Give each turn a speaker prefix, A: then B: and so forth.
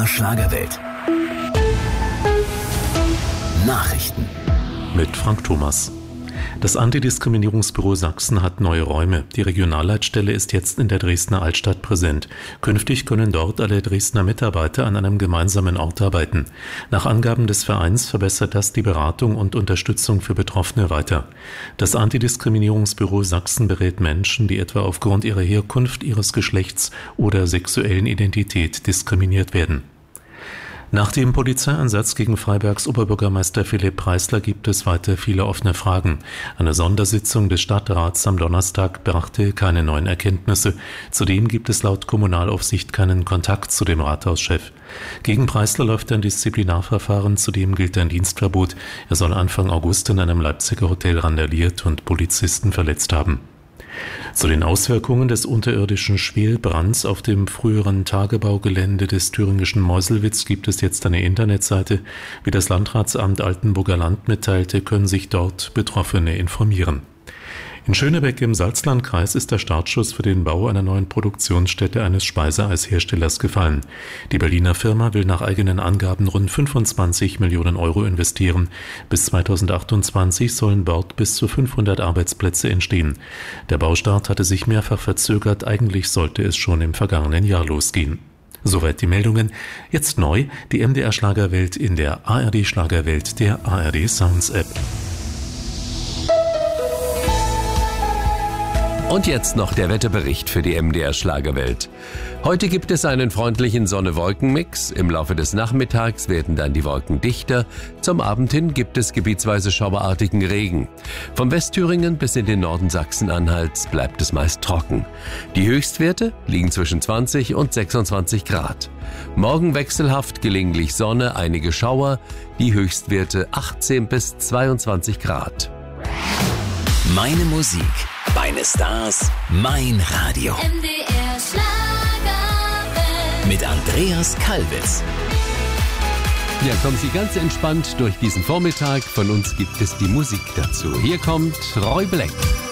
A: Schlagerwelt. Nachrichten
B: mit Frank Thomas. Das Antidiskriminierungsbüro Sachsen hat neue Räume. Die Regionalleitstelle ist jetzt in der Dresdner Altstadt präsent. Künftig können dort alle Dresdner Mitarbeiter an einem gemeinsamen Ort arbeiten. Nach Angaben des Vereins verbessert das die Beratung und Unterstützung für Betroffene weiter. Das Antidiskriminierungsbüro Sachsen berät Menschen, die etwa aufgrund ihrer Herkunft, ihres Geschlechts oder sexuellen Identität diskriminiert werden. Nach dem Polizeieinsatz gegen Freibergs Oberbürgermeister Philipp Preisler gibt es weiter viele offene Fragen. Eine Sondersitzung des Stadtrats am Donnerstag brachte keine neuen Erkenntnisse. Zudem gibt es laut Kommunalaufsicht keinen Kontakt zu dem Rathauschef. Gegen Preisler läuft ein Disziplinarverfahren, zudem gilt ein Dienstverbot. Er soll Anfang August in einem Leipziger Hotel randaliert und Polizisten verletzt haben. Zu den Auswirkungen des unterirdischen Schwelbrands auf dem früheren Tagebaugelände des thüringischen Meuselwitz gibt es jetzt eine Internetseite. Wie das Landratsamt Altenburger Land mitteilte, können sich dort Betroffene informieren. In Schönebeck im Salzlandkreis ist der Startschuss für den Bau einer neuen Produktionsstätte eines Speiseeisherstellers gefallen. Die Berliner Firma will nach eigenen Angaben rund 25 Millionen Euro investieren. Bis 2028 sollen dort bis zu 500 Arbeitsplätze entstehen. Der Baustart hatte sich mehrfach verzögert. Eigentlich sollte es schon im vergangenen Jahr losgehen. Soweit die Meldungen. Jetzt neu die MDR Schlagerwelt in der ARD Schlagerwelt der ARD Sounds App.
C: Und jetzt noch der Wetterbericht für die MDR Schlagerwelt. Heute gibt es einen freundlichen Sonne-Wolken-Mix. Im Laufe des Nachmittags werden dann die Wolken dichter. Zum Abend hin gibt es gebietsweise schauerartigen Regen. Vom Westthüringen bis in den Norden Sachsen-Anhalts bleibt es meist trocken. Die Höchstwerte liegen zwischen 20 und 26 Grad. Morgen wechselhaft, gelegentlich Sonne, einige Schauer. Die Höchstwerte 18 bis 22 Grad.
A: Meine Musik, meine Stars, mein Radio.
D: MDR Schlagerwelt.
A: Mit Andreas Kalbitz.
C: Ja, kommen Sie ganz entspannt durch diesen Vormittag. Von uns gibt es die Musik dazu. Hier kommt Roy Black.